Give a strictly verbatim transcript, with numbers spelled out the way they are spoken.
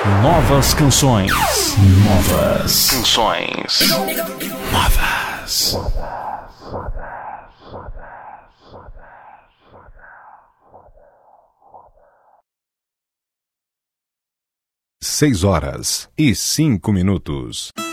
Novas canções. Novas canções. Novas. Seis horas e cinco minutos.